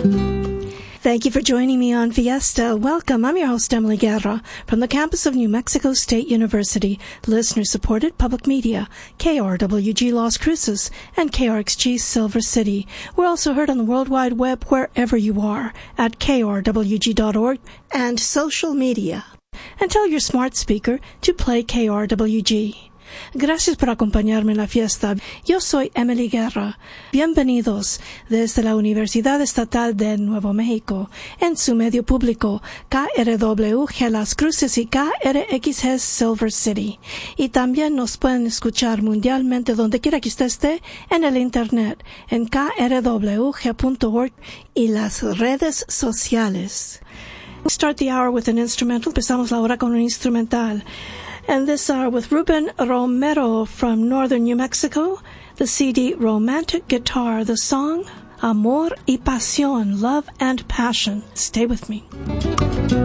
Thank you for joining me on Fiesta. Welcome. I'm your host, Emily Guerra, from the campus of New Mexico State University, listener-supported public media, KRWG Las Cruces, and KRXG Silver City. We're also heard on the World Wide Web wherever you are, at krwg.org and social media. And tell your smart speaker to play KRWG. Gracias por acompañarme en la fiesta. Yo soy Emily Guerra. Bienvenidos desde la Universidad Estatal de Nuevo México, en su medio público, KRWG Las Cruces y KRXG Silver City. Y también nos pueden escuchar mundialmente donde quiera que usted esté en el Internet, en krwg.org y las redes sociales. We start the hour with an instrumental. Empezamos la hora con un instrumental. And this hour with Ruben Romero from northern New Mexico, the CD Romantic Guitar, the song Amor y Pasión, Love and Passion. Stay with me.